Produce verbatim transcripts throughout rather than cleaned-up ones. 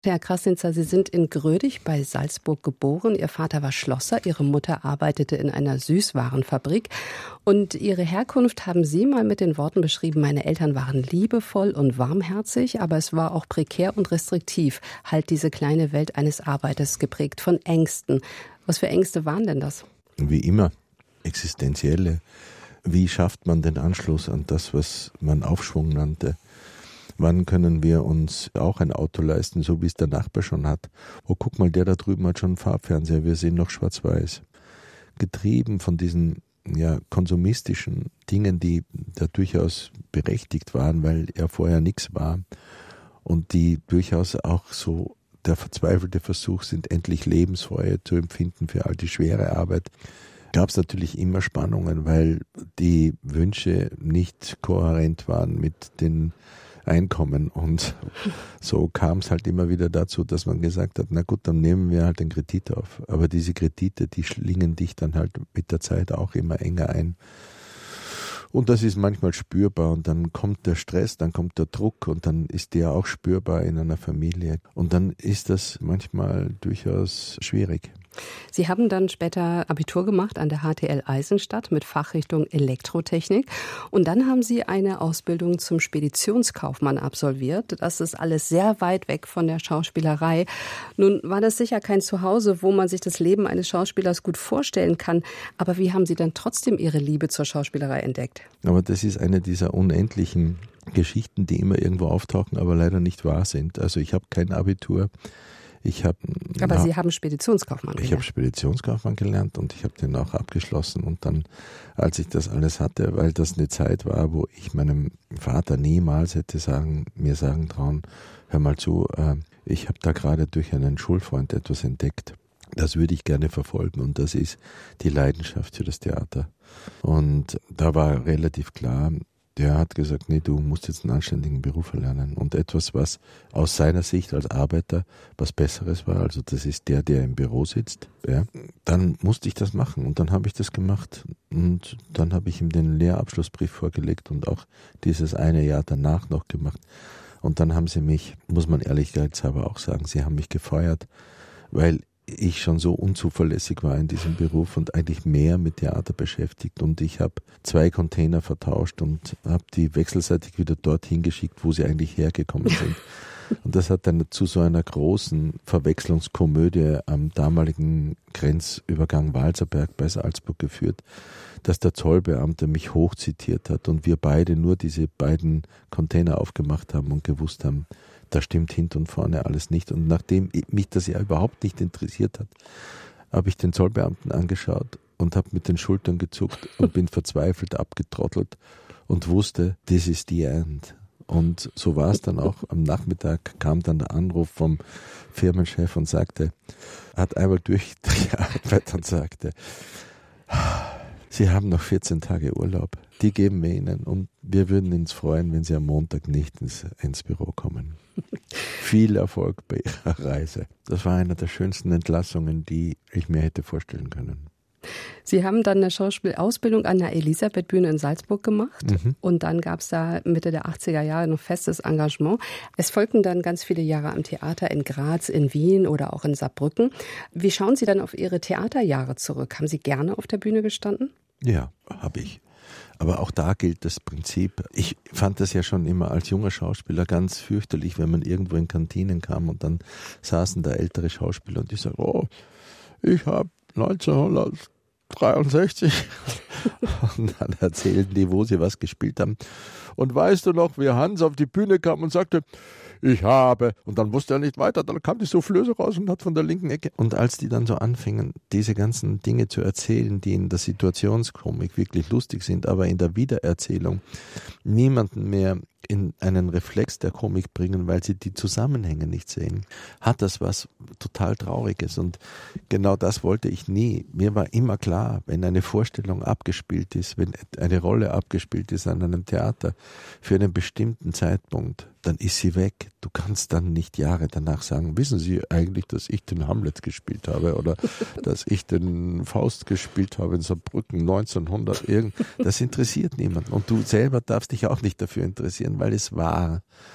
Herr Krasnitzer, Sie sind in Grödig bei Salzburg geboren. Ihr Vater war Schlosser, Ihre Mutter arbeitete in einer Süßwarenfabrik. Und Ihre Herkunft haben Sie mal mit den Worten beschrieben: Meine Eltern waren liebevoll und warmherzig, aber es war auch prekär und restriktiv. Halt diese kleine Welt eines Arbeiters, geprägt von Ängsten. Was für Ängste waren denn das? Wie immer, existenzielle. Wie schafft man den Anschluss an das, was man Aufschwung nannte? Wann können wir uns auch ein Auto leisten, so wie es der Nachbar schon hat? Oh, guck mal, der da drüben hat schon einen Farbfernseher, wir sehen noch schwarz-weiß. Getrieben von diesen ja, konsumistischen Dingen, die da durchaus berechtigt waren, weil ja vorher nichts war und die durchaus auch so der verzweifelte Versuch sind, endlich Lebensfreude zu empfinden für all die schwere Arbeit, gab es natürlich immer Spannungen, weil die Wünsche nicht kohärent waren mit den Einkommen, und so kam es halt immer wieder dazu, dass man gesagt hat, na gut, dann nehmen wir halt den Kredit auf. Aber diese Kredite, die schlingen dich dann halt mit der Zeit auch immer enger ein. Und das ist manchmal spürbar, und dann kommt der Stress, dann kommt der Druck, und dann ist der auch spürbar in einer Familie. Und dann ist das manchmal durchaus schwierig. Sie haben dann später Abitur gemacht an der H T L Eisenstadt mit Fachrichtung Elektrotechnik. Und dann haben Sie eine Ausbildung zum Speditionskaufmann absolviert. Das ist alles sehr weit weg von der Schauspielerei. Nun war das sicher kein Zuhause, wo man sich das Leben eines Schauspielers gut vorstellen kann. Aber wie haben Sie dann trotzdem Ihre Liebe zur Schauspielerei entdeckt? Aber das ist eine dieser unendlichen Geschichten, die immer irgendwo auftauchen, aber leider nicht wahr sind. Also ich habe kein Abitur. Ich hab, Aber na, Sie haben Speditionskaufmann gelernt. Ich habe Speditionskaufmann gelernt und ich habe den auch abgeschlossen. Und dann, als ich das alles hatte, weil das eine Zeit war, wo ich meinem Vater niemals hätte sagen, mir sagen trauen, hör mal zu, äh, ich habe da gerade durch einen Schulfreund etwas entdeckt. Das würde ich gerne verfolgen, und das ist die Leidenschaft für das Theater. Und da war relativ klar, der hat gesagt, nee, du musst jetzt einen anständigen Beruf erlernen, und etwas, was aus seiner Sicht als Arbeiter was Besseres war, also das ist der, der im Büro sitzt, ja, dann musste ich das machen, und dann habe ich das gemacht, und dann habe ich ihm den Lehrabschlussbrief vorgelegt und auch dieses eine Jahr danach noch gemacht, und dann haben sie mich, muss man ehrlichkeitshalber auch sagen, sie haben mich gefeuert, weil ich schon so unzuverlässig war in diesem Beruf und eigentlich mehr mit Theater beschäftigt, und ich habe zwei Container vertauscht und habe die wechselseitig wieder dorthin geschickt, wo sie eigentlich hergekommen sind. Und das hat dann zu so einer großen Verwechslungskomödie am damaligen Grenzübergang Walserberg bei Salzburg geführt, dass der Zollbeamte mich hochzitiert hat und wir beide nur diese beiden Container aufgemacht haben und gewusst haben, da stimmt hinten und vorne alles nicht. Und nachdem mich das ja überhaupt nicht interessiert hat, habe ich den Zollbeamten angeschaut und habe mit den Schultern gezuckt und bin verzweifelt abgetrottelt und wusste, this is the end. Und so war es dann auch. Am Nachmittag kam dann der Anruf vom Firmenchef und sagte, hat einmal durchgearbeitet und sagte, Sie haben noch vierzehn Tage Urlaub, die geben wir Ihnen, und wir würden uns freuen, wenn Sie am Montag nicht ins, ins Büro kommen. Viel Erfolg bei Ihrer Reise. Das war eine der schönsten Entlassungen, die ich mir hätte vorstellen können. Sie haben dann eine Schauspielausbildung an der Elisabeth-Bühne in Salzburg gemacht, mhm. und dann gab es da Mitte der achtziger Jahre noch festes Engagement. Es folgten dann ganz viele Jahre am Theater in Graz, in Wien oder auch in Saarbrücken. Wie schauen Sie dann auf Ihre Theaterjahre zurück? Haben Sie gerne auf der Bühne gestanden? Ja, habe ich. Aber auch da gilt das Prinzip. Ich fand das ja schon immer als junger Schauspieler ganz fürchterlich, wenn man irgendwo in Kantinen kam und dann saßen da ältere Schauspieler und die sagen, oh, ich habe neunzehnhundertdreiundsechzig und dann erzählen die, wo sie was gespielt haben. Und weißt du noch, wie Hans auf die Bühne kam und sagte, ich habe, und dann wusste er nicht weiter, dann kam die Soufflöse raus und hat von der linken Ecke. Und als die dann so anfingen, diese ganzen Dinge zu erzählen, die in der Situationskomik wirklich lustig sind, aber in der Wiedererzählung niemanden mehr in einen Reflex der Komik bringen, weil sie die Zusammenhänge nicht sehen, hat das was total Trauriges. Und genau das wollte ich nie. Mir war immer klar, wenn eine Vorstellung abgespielt ist, wenn eine Rolle abgespielt ist an einem Theater für einen bestimmten Zeitpunkt, dann ist sie weg. Du kannst dann nicht Jahre danach sagen, wissen Sie eigentlich, dass ich den Hamlet gespielt habe oder dass ich den Faust gespielt habe in Saarbrücken neunzehnhundert irgend. Das interessiert niemanden. Und du selber darfst dich auch nicht dafür interessieren, weil es war.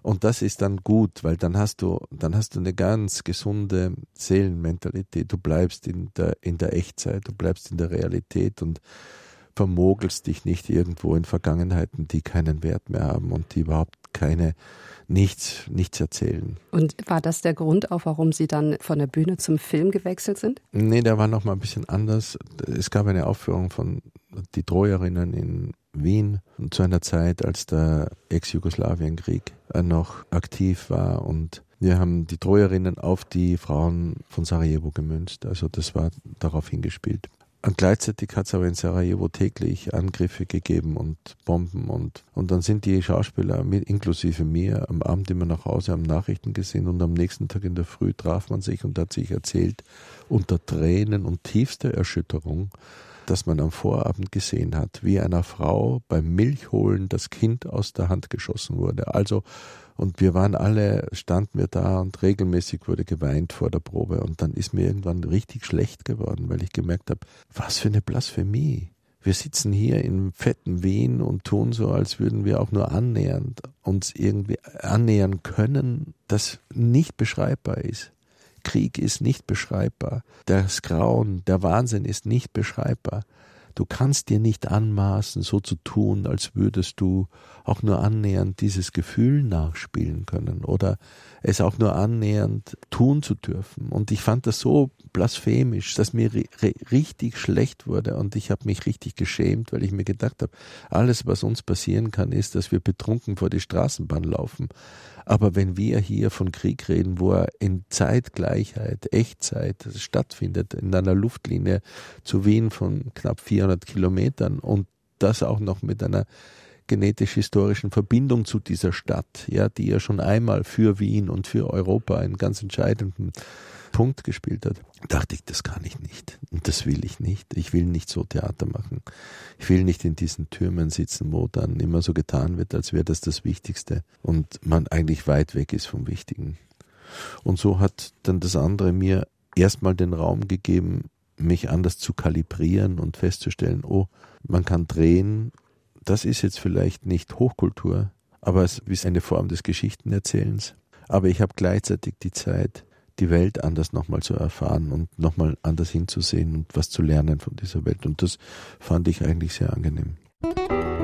Und das ist dann gut, weil dann hast du, dann hast du eine ganz gesunde Seelenmentalität. Du bleibst in der, in der Echtzeit, du bleibst in der Realität und vermogelst dich nicht irgendwo in Vergangenheiten, die keinen Wert mehr haben und die überhaupt keine, nichts, nichts erzählen. Und war das der Grund auch, warum Sie dann von der Bühne zum Film gewechselt sind? Nee, der war noch mal ein bisschen anders. Es gab eine Aufführung von Die Trojerinnen in Wien zu einer Zeit, als der Ex-Jugoslawienkrieg noch aktiv war, und wir haben die Trojerinnen auf die Frauen von Sarajevo gemünzt. Also das war darauf hingespielt. Und gleichzeitig hat es aber in Sarajevo täglich Angriffe gegeben und Bomben und, und dann sind die Schauspieler mit, inklusive mir am Abend immer nach Hause, haben Nachrichten gesehen und am nächsten Tag in der Früh traf man sich und hat sich erzählt, unter Tränen und tiefster Erschütterung, dass man am Vorabend gesehen hat, wie einer Frau beim Milchholen das Kind aus der Hand geschossen wurde. Also, und wir waren alle, standen wir da und regelmäßig wurde geweint vor der Probe. Und dann ist mir irgendwann richtig schlecht geworden, weil ich gemerkt habe, was für eine Blasphemie. Wir sitzen hier in fetten Wien und tun so, als würden wir auch nur annähernd uns irgendwie annähern können, das nicht beschreibbar ist. Krieg ist nicht beschreibbar. Das Grauen, der Wahnsinn ist nicht beschreibbar. Du kannst dir nicht anmaßen, so zu tun, als würdest du auch nur annähernd dieses Gefühl nachspielen können oder es auch nur annähernd tun zu dürfen. Und ich fand das so blasphemisch, dass mir richtig schlecht wurde und ich habe mich richtig geschämt, weil ich mir gedacht habe, alles, was uns passieren kann, ist, dass wir betrunken vor die Straßenbahn laufen. Aber wenn wir hier von Krieg reden, wo er in Zeitgleichheit, Echtzeit stattfindet, in einer Luftlinie zu Wien von knapp vierhundert Kilometern und das auch noch mit einer genetisch-historischen Verbindung zu dieser Stadt, ja, die ja schon einmal für Wien und für Europa einen ganz entscheidenden Punkt gespielt hat, dachte ich, das kann ich nicht und das will ich nicht. Ich will nicht so Theater machen. Ich will nicht in diesen Türmen sitzen, wo dann immer so getan wird, als wäre das das Wichtigste und man eigentlich weit weg ist vom Wichtigen. Und so hat dann das andere mir erstmal den Raum gegeben, mich anders zu kalibrieren und festzustellen, oh, man kann drehen, das ist jetzt vielleicht nicht Hochkultur, aber es ist eine Form des Geschichtenerzählens. Aber ich habe gleichzeitig die Zeit, die Welt anders nochmal zu erfahren und nochmal anders hinzusehen und was zu lernen von dieser Welt. Und das fand ich eigentlich sehr angenehm.